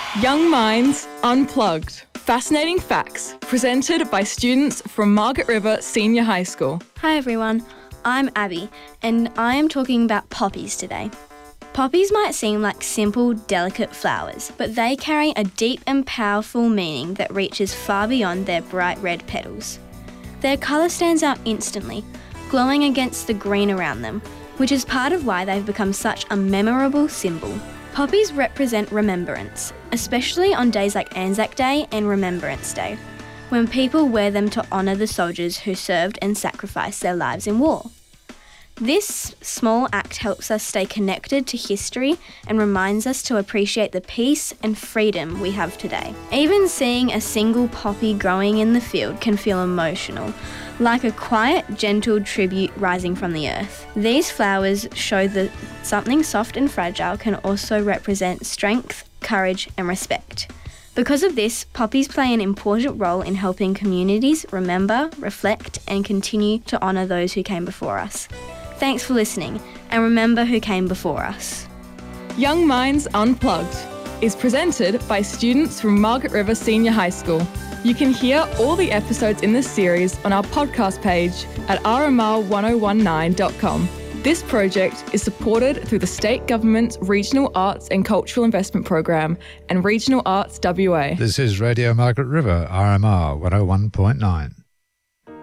Young Minds Unplugged. Fascinating facts presented by students from Margaret River Senior High School. Hi everyone, I'm Abby and I am talking about poppies today. Poppies might seem like simple, delicate flowers, but they carry a deep and powerful meaning that reaches far beyond their bright red petals. Their colour stands out instantly, glowing against the green around them, which is part of why they've become such a memorable symbol. Poppies represent remembrance, especially on days like Anzac Day and Remembrance Day, when people wear them to honour the soldiers who served and sacrificed their lives in war. This small act helps us stay connected to history and reminds us to appreciate the peace and freedom we have today. Even seeing a single poppy growing in the field can feel emotional, like a quiet, gentle tribute rising from the earth. These flowers show that something soft and fragile can also represent strength, courage, and respect. Because of this, poppies play an important role in helping communities remember, reflect, and continue to honour those who came before us. Thanks for listening, and remember who came before us. Young Minds Unplugged is presented by students from Margaret River Senior High School. You can hear all the episodes in this series on our podcast page at rmr1019.com. This project is supported through the State Government's Regional Arts and Cultural Investment Program and Regional Arts WA. This is Radio Margaret River, RMR 101.9.